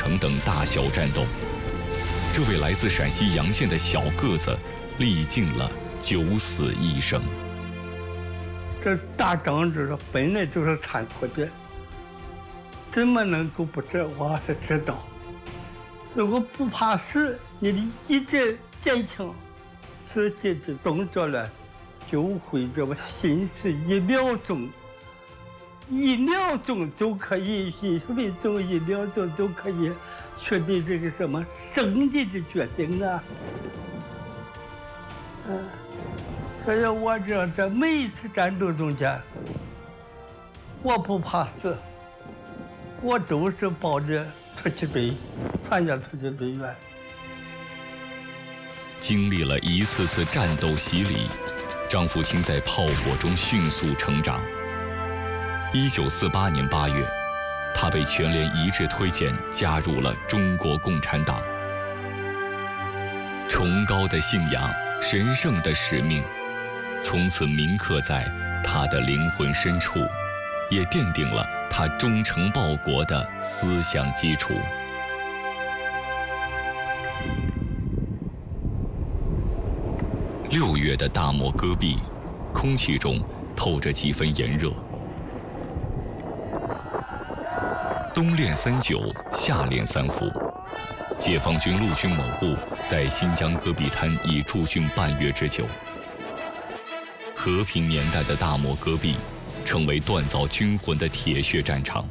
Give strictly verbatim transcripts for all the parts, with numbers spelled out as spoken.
城等大小战斗。这位来自陕西洋县的小个子，历尽了九死一生。 这打仗这本来就是残酷的，怎么能够不知？我是知道，如果不怕死，你的意志坚强，自己的动作了，就会这么心思一秒钟，一秒钟就可以，一分钟一秒钟就可以确定这个什么胜利的决定啊！嗯、啊，所以我这在每一次战斗中间，我不怕死，我都是抱着突击队参加突击队员。 经历了一次次战斗洗礼，张福清在炮火中迅速成长。一九四八年八月，他被全连一致推荐加入了中国共产党。崇高的信仰，神圣的使命，从此铭刻在他的灵魂深处，也奠定了他忠诚报国的思想基础。六月的大漠戈壁，空气中透着几分炎热。冬练三九，夏练三伏。解放军陆军某部在新疆戈壁滩已驻训半月之久。和平年代的大漠戈壁，成为锻造军魂的铁血战场。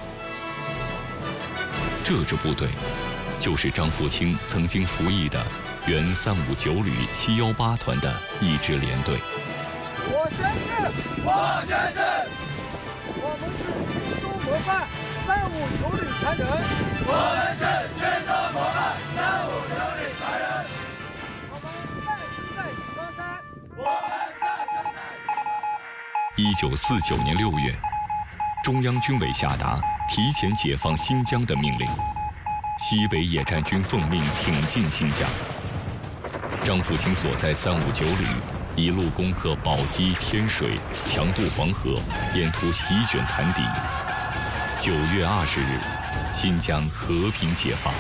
这支部队，就是张福清曾经服役的原三五九旅七幺八团的一支连队。 我宣誓，我宣誓，我们是军中模范三五九旅传人，我们是军中模范三五九旅传人，我们诞生在井冈山，我们诞生在井冈山。 一九四九年六月，中央军委下达提前解放新疆的命令，西北野战军奉命挺进新疆。张福清所在三五九旅一路攻克宝鸡、天水，强渡黄河，沿途席卷残敌。九月二十日，新疆和平解放。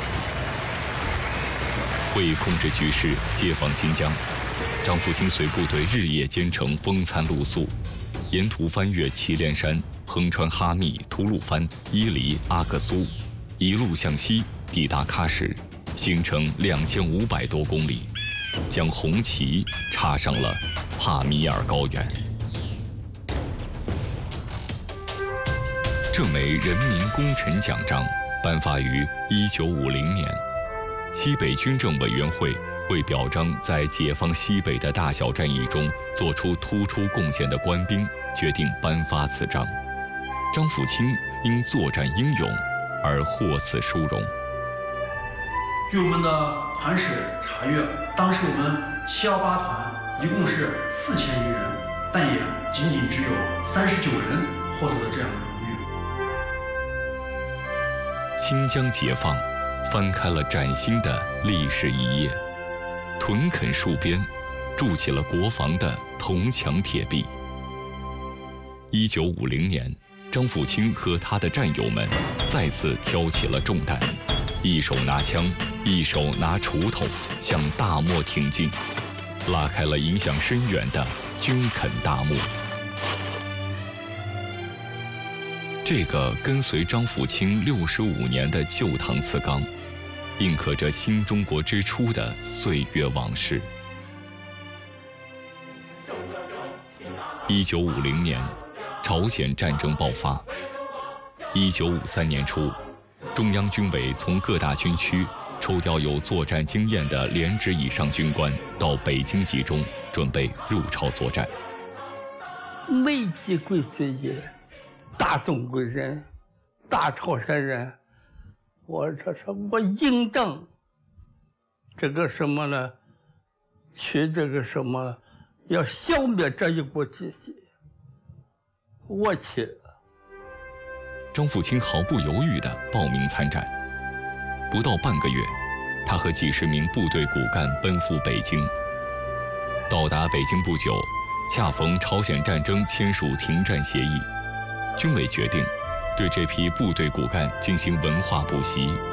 为控制局势，解放新疆，张福清随部队日夜兼程，风餐露宿，沿途翻越祁连山，横穿哈密、吐鲁番、伊犁、阿克苏，一路向西抵达喀什，行程两千五百多公里，将红旗插上了帕米尔高原。这枚人民功臣奖章颁发于一九五零年，西北军政委员会为表彰在解放西北的大小战役中做出突出贡献的官兵，决定颁发此章。张福清因作战英勇而获此殊荣。 据我们的团史查阅，当时我们七幺八团一共是四千余人，但也仅仅只有三十九人获得了这样的荣誉。 新疆解放翻开了崭新的历史一页，屯垦戍边，筑起了国防的铜墙铁壁。一九五零年，张福清和他的战友们再次挑起了重担，一手拿枪，一手拿锄头，向大漠挺进，拉开了影响深远的军垦大幕。这个跟随张福清六十五年的旧唐瓷缸，印刻着新中国之初的岁月往事。一九五零年，朝鲜战争爆发。一九五三年初，中央军委从各大军区抽调有作战经验的连职以上军官到北京集中，准备入朝作战。 美籍归绥也，大中国人，大朝鲜人，我这是我应当这个什么呢？去这个什么，要消灭这一国体系。我去。 张福清毫不犹豫地报名参战。不到半个月，他和几十名部队骨干奔赴北京。到达北京不久，恰逢朝鲜战争签署停战协议，军委决定对这批部队骨干进行文化补习。